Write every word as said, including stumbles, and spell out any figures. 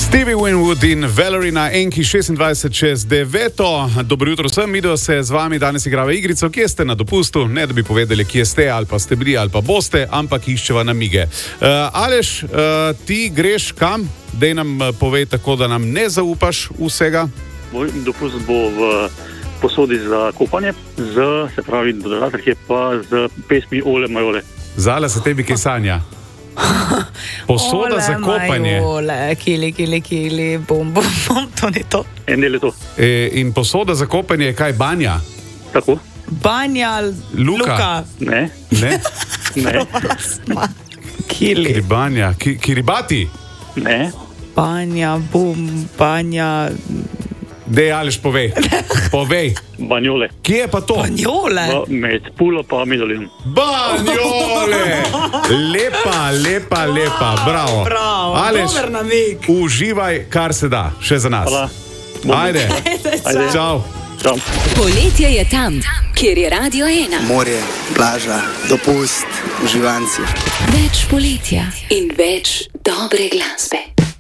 Stevie Winwood in Valerie na Enki šestindvajset čez deveto. Dobro jutro vsem, midva se z vami danes igrava igrico, kje ste na dopustu, ne da bi povedali, kje ste, ali pa ste bili, ali pa boste, ampak iščeva namige. Uh, Aleš, uh, ti greš kam? Dej nam uh, povej tako, da nam ne zaupaš vsega. Moj dopust bo v posodi za kopanje, z, se pravi, dodatek je pa z pesmi Ole Majole. Zala se tebi kaj sanja? Posoda Ole, za kopanje. Ole, kili, kili, kili, bom, bom, bom, to ni to. En del je to. E, in posoda za kopanje je kaj, banja? Tako? Banja, Luka. Luka. Ne, Ne? ne, Ma, kili. Kiribanja, ki, kiribati? ne. Banja, bum, banja, Dej, Aleš, povej. Povej. Banjole. Kje je pa to? banjole. V- Med Pulo pa Midolin. Banjole! Lepa, lepa, lepa, bravo. Bravo, Aleš, dober namig. uživaj, kar se da, še za nas. Hvala. Ajde, Ajde. čau. Čau. Poletje je tam, kjer je Radio ena. Morje, plaža, dopust, uživanci. Več poletja in več dobre glasbe.